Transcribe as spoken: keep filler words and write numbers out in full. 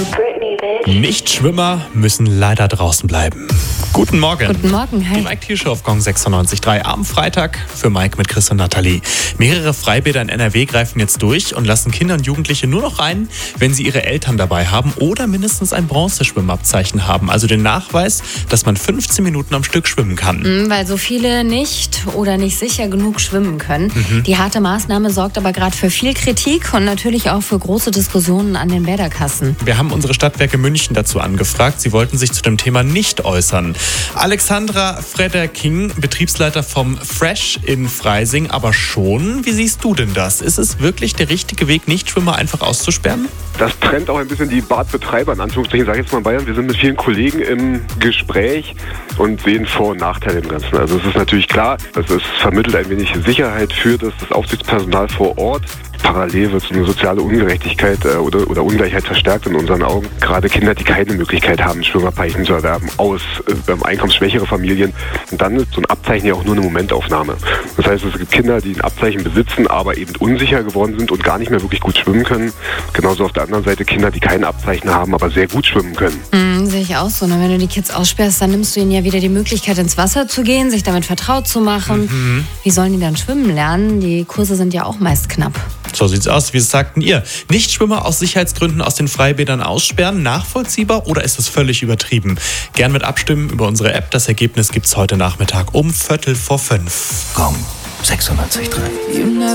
Nichtschwimmer müssen leider draußen bleiben. Guten Morgen. Guten Morgen, hi. Die Mike Thiel Show auf Gong sechsundneunzig Komma drei am Freitag für Mike mit Chris und Nathalie. Mehrere Freibäder in N R W greifen jetzt durch und lassen Kinder und Jugendliche nur noch rein, wenn sie ihre Eltern dabei haben oder mindestens ein Bronzeschwimmabzeichen haben. Also den Nachweis, dass man fünfzehn Minuten am Stück schwimmen kann. Mhm, weil so viele nicht oder nicht sicher genug schwimmen können. Mhm. Die harte Maßnahme sorgt aber gerade für viel Kritik und natürlich auch für große Diskussionen an den Bäderkassen. Wir haben unsere Stadtwerke München dazu angefragt. Sie wollten sich zu dem Thema nicht äußern. Alexandra Frederking, Betriebsleiter vom Fresh in Freising, aber schon. Wie siehst du denn das? Ist es wirklich der richtige Weg, Nichtschwimmer einfach auszusperren? Das trennt auch ein bisschen die Badbetreiber, in Anführungsstrichen, sage ich jetzt mal in Bayern. Wir sind mit vielen Kollegen im Gespräch und sehen Vor- und Nachteile im Ganzen. Also es ist natürlich klar, dass es vermittelt ein wenig Sicherheit für das, das Aufsichtspersonal vor Ort. Parallel wird so eine soziale Ungerechtigkeit äh, oder, oder Ungleichheit verstärkt in unseren Augen. Gerade Kinder, die keine Möglichkeit haben, ein Schwimmerbeichen zu erwerben, aus äh, einkommensschwächere Familien. Und dann ist so ein Abzeichen ja auch nur eine Momentaufnahme. Das heißt, es gibt Kinder, die ein Abzeichen besitzen, aber eben unsicher geworden sind und gar nicht mehr wirklich gut schwimmen können. Genauso auf der anderen Seite Kinder, die kein Abzeichen haben, aber sehr gut schwimmen können. Mhm, sehe ich auch so. Und wenn du die Kids aussperrst, dann nimmst du ihnen ja wieder die Möglichkeit, ins Wasser zu gehen, sich damit vertraut zu machen. Mhm. Wie sollen die dann schwimmen lernen? Die Kurse sind ja auch meist knapp. So sieht's aus. Wie sagten ihr? Nichtschwimmer aus Sicherheitsgründen aus den Freibädern aussperren? Nachvollziehbar oder ist das völlig übertrieben? Gern mit abstimmen über unsere App. Das Ergebnis gibt's heute Nachmittag um Viertel vor fünf. Gong sechsundneunzig Komma drei.